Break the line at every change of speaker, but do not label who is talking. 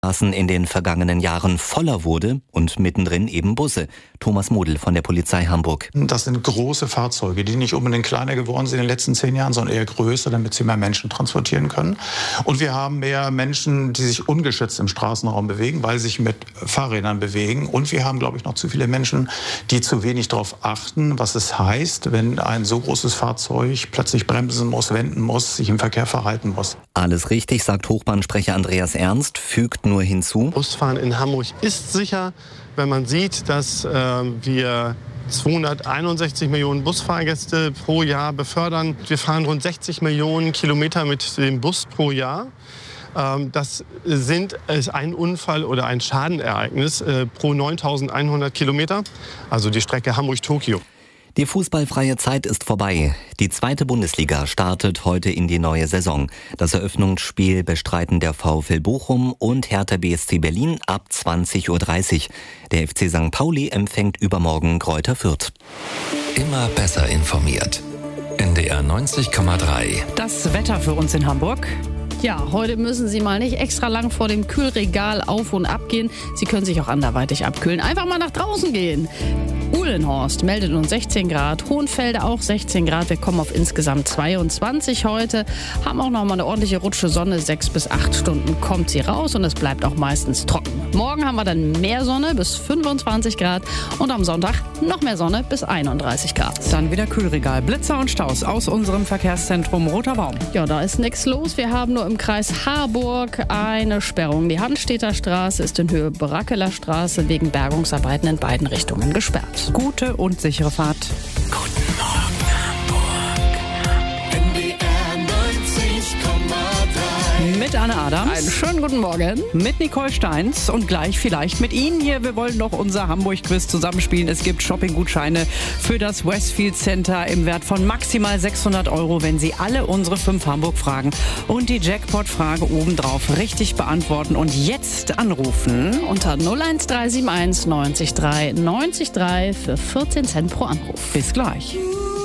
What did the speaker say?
Straßen in den vergangenen Jahren voller wurde und mittendrin eben Busse. Thomas Model von der Polizei Hamburg.
Das sind große Fahrzeuge, die nicht unbedingt kleiner geworden sind in den letzten 10 Jahren, sondern eher größer, damit sie mehr Menschen transportieren können. Und wir haben mehr Menschen, die sich ungeschützt im Straßenraum bewegen, weil sie sich mit Fahrrädern bewegen. Und wir haben, glaube ich, noch zu viele Menschen, die zu wenig darauf achten, was es heißt, wenn ein so großes Fahrzeug plötzlich bremsen muss, wenden muss, sich im Verkehr verhalten muss.
Alles richtig, sagt Hochbahnsprecher Andreas Ernst, fügt nur hinzu:
Busfahren in Hamburg ist sicher, wenn man sieht, dass wir 261 Millionen Busfahrgäste pro Jahr befördern. Wir fahren rund 60 Millionen Kilometer mit dem Bus pro Jahr. Das ist ein Unfall oder ein Schadenereignis pro 9.100 Kilometer, also die Strecke Hamburg-Tokio.
Die fußballfreie Zeit ist vorbei. Die 2. Bundesliga startet heute in die neue Saison. Das Eröffnungsspiel bestreiten der VfL Bochum und Hertha BSC Berlin ab 20:30 Uhr. Der FC St. Pauli empfängt übermorgen Greuther Fürth.
Immer besser informiert. NDR 90,3.
Das Wetter für uns in Hamburg.
Ja, heute müssen Sie mal nicht extra lang vor dem Kühlregal auf und ab gehen. Sie können sich auch anderweitig abkühlen. Einfach mal nach draußen gehen. Uhlenhorst meldet uns 16 Grad, Hohenfelde auch 16 Grad. Wir kommen auf insgesamt 22 heute. Haben auch noch mal eine ordentliche Rutsche Sonne. 6 bis 8 Stunden kommt sie raus und es bleibt auch meistens trocken. Morgen haben wir dann mehr Sonne bis 25 Grad und am Sonntag noch mehr Sonne bis 31 Grad.
Dann wieder Kühlregal, Blitzer und Staus aus unserem Verkehrszentrum Roter Baum.
Ja, da ist nichts los. Wir haben nur im Kreis Harburg eine Sperrung. Die Hannstädter Straße ist in Höhe Brackeler Straße wegen Bergungsarbeiten in beiden Richtungen gesperrt.
Gute und sichere Fahrt.
Guten Morgen, Hamburg. NDR 90,3.
Mit Anne Adams.
Einen schönen guten Morgen.
Mit Nicole Steins und gleich vielleicht mit Ihnen hier. Wir wollen noch unser Hamburg-Quiz zusammenspielen. Es gibt Shopping-Gutscheine für das Westfield Center im Wert von maximal 600 €, wenn Sie alle unsere 5 Hamburg-Fragen und die Jackpot-Frage obendrauf richtig beantworten und jetzt anrufen.
Unter 01371 90 3 90 3 für 14 Cent pro Anruf.
Bis gleich.